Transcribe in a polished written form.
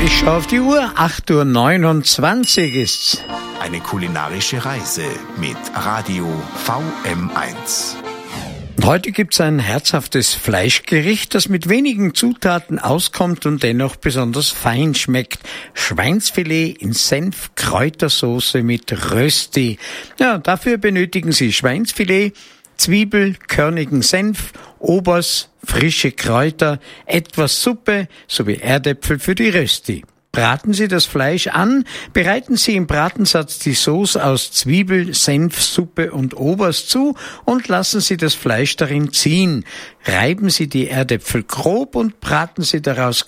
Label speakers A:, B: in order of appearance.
A: Ich schaue auf die Uhr, 8:29 ist's.
B: Eine kulinarische Reise mit Radio VM1.
A: Heute gibt's ein herzhaftes Fleischgericht, das mit wenigen Zutaten auskommt und dennoch besonders fein schmeckt. Schweinsfilet in Senf-Kräutersoße mit Rösti. Ja, dafür benötigen Sie Schweinsfilet, Zwiebel, körnigen Senf, Obers, frische Kräuter, etwas Suppe sowie Erdäpfel für die Rösti. Braten Sie das Fleisch an, bereiten Sie im Bratensatz die Sauce aus Zwiebel, Senf, Suppe und Obers zu und lassen Sie das Fleisch darin ziehen. Reiben Sie die Erdäpfel grob und braten Sie daraus